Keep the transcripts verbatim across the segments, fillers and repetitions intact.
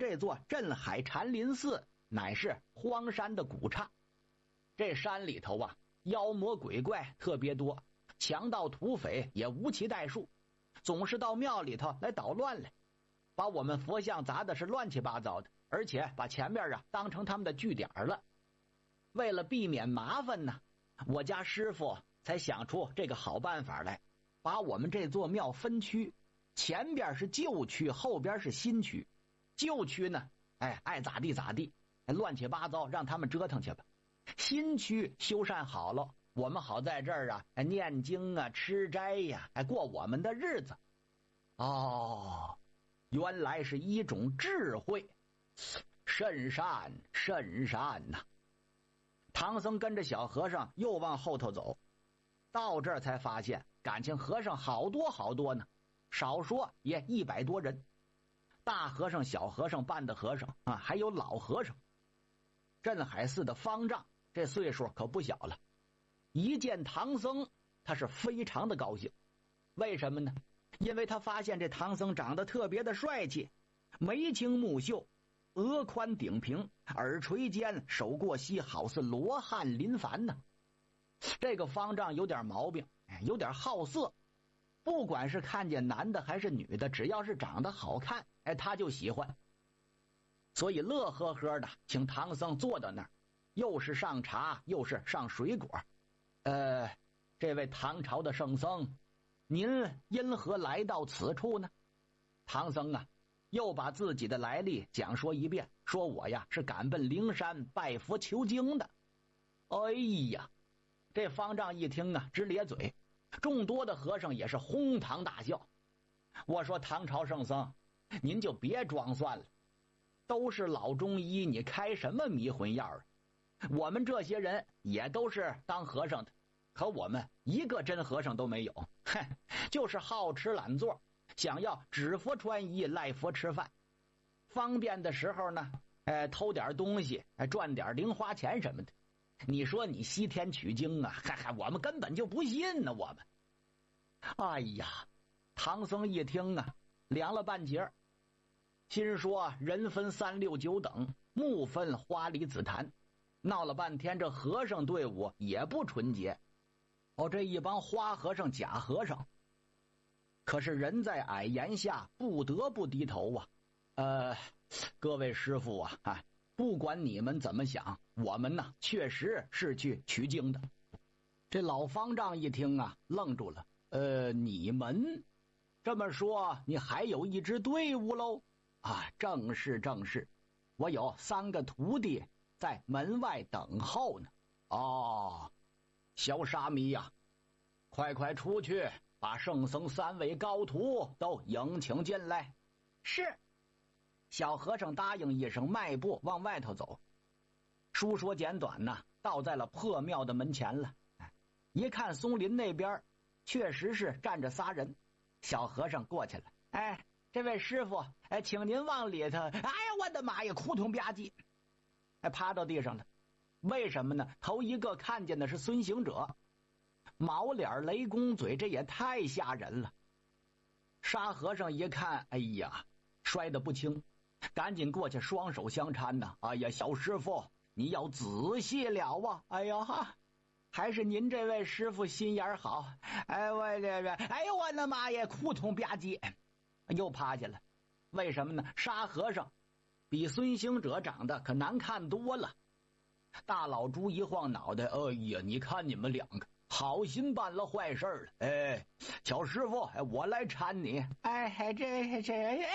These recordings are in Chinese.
这座镇海禅林寺乃是荒山的古刹，这山里头啊，妖魔鬼怪特别多，强盗土匪也无其代数，总是到庙里头来捣乱来，把我们佛像砸的是乱七八糟的，而且把前面啊当成他们的据点了。为了避免麻烦呢，我家师傅才想出这个好办法来，把我们这座庙分区，前边是旧区，后边是新区。旧区呢，哎，爱咋地咋地，乱七八糟，让他们折腾去吧。新区修缮好了，我们好在这儿啊念经啊，吃斋呀，哎，过我们的日子。哦，原来是一种智慧，甚善甚善呐、啊！唐僧跟着小和尚又往后头走，到这儿才发现，感情和尚好多好多呢，少说也一百多人。大和尚、小和尚、半的和尚啊，还有老和尚。镇海寺的方丈这岁数可不小了，一见唐僧，他是非常的高兴。为什么呢？因为他发现这唐僧长得特别的帅气，眉清目秀，额宽顶平，耳垂肩，手过膝，好似罗汉临凡呢。这个方丈有点毛病，有点好色，不管是看见男的还是女的，只要是长得好看，哎，他就喜欢。所以乐呵呵的请唐僧坐到那儿，又是上茶，又是上水果。呃，这位唐朝的圣僧，您因何来到此处呢？唐僧啊，又把自己的来历讲说一遍，说我呀是赶奔灵山拜佛求经的。哎呀，这方丈一听啊，直咧嘴，众多的和尚也是哄堂大笑。我说唐朝圣僧，您就别装蒜了，都是老中医，你开什么迷魂药啊？我们这些人也都是当和尚的，可我们一个真和尚都没有，哼，就是好吃懒做，想要指佛穿衣，赖佛吃饭，方便的时候呢，哎，偷点东西，哎，赚点零花钱什么的。你说你西天取经啊，嗨嗨，我们根本就不信呢，我们。哎呀，唐僧一听啊，凉了半截，心说人分三六九等，木分花梨紫檀，闹了半天这和尚队伍也不纯洁。哦，这一帮花和尚假和尚，可是人在矮檐下，不得不低头啊。呃，各位师傅啊，啊，不管你们怎么想，我们呢确实是去取经的。这老方丈一听啊，愣住了。呃，你们这么说，你还有一支队伍喽？啊，正是正是，我有三个徒弟在门外等候呢。哦，小沙弥呀、啊，快快出去，把圣僧三位高徒都迎请进来。是。小和尚答应一声，迈步往外头走。书说简短呢，到在了破庙的门前了。一看松林那边确实是站着仨人，小和尚过去了。哎，这位师傅，哎，请您往里头。哎呀，我的妈呀，扑通吧唧，哎，趴到地上了。为什么呢？头一个看见的是孙行者，毛脸雷公嘴，这也太吓人了。沙和尚一看，哎呀，摔得不轻，赶紧过去双手相搀呐。哎呀，小师傅，你要仔细了啊！哎呀哈，还是您这位师傅心眼好。哎，我这个，哎呦我的妈呀，扑通吧唧，又趴下了。为什么呢？沙和尚比孙行者长得可难看多了。大老猪一晃脑袋，哎呀，你看你们两个好心办了坏事了。哎，小师傅，哎，我来搀你。哎，这这，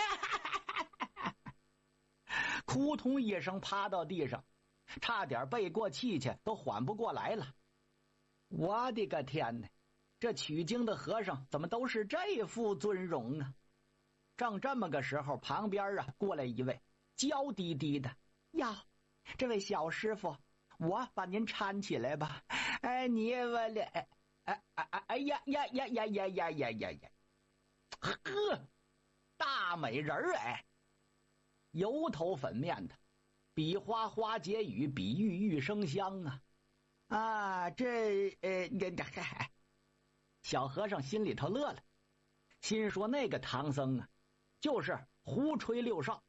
扑通一声趴到地上，差点背过气去，都缓不过来了。我的个天哪，这取经的和尚怎么都是这副尊容啊？正这么个时候，旁边啊过来一位娇滴滴的，呀，这位小师傅，我把您搀起来吧。哎，你我了，哎哎哎哎呀呀呀呀呀呀呀呀呀！呵，大美人儿哎，油头粉面的，比花花结语，比玉玉生香啊！啊，这呃，这这嗨，小和尚心里头乐了，心说那个唐僧啊，就是胡吹六哨，